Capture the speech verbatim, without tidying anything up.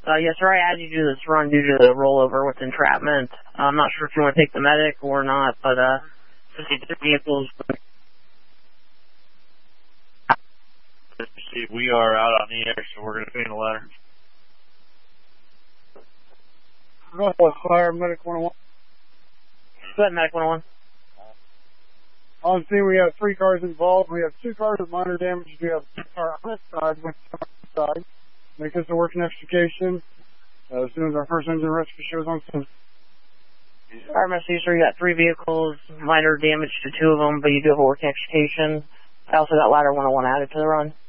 Uh, yes, sir, I added you to this run due to the rollover with entrapment. I'm not sure if you want to take the medic or not, but, uh, fifty-three vehicles. See, we are out on the air, so we're going to pay the letter. Northwest Fire, Medic one oh one. Go ahead, Medic one oh one. On scene, we have three cars involved. We have two cars with minor damage. We have two cars on this side, one on this side. Make this a work investigation. Uh, as soon as our first engine rescue shows on scene. Alright, Mister Sir, you got three vehicles, minor damage to two of them, but you do have a working extrication. I also got ladder one oh one added to the run.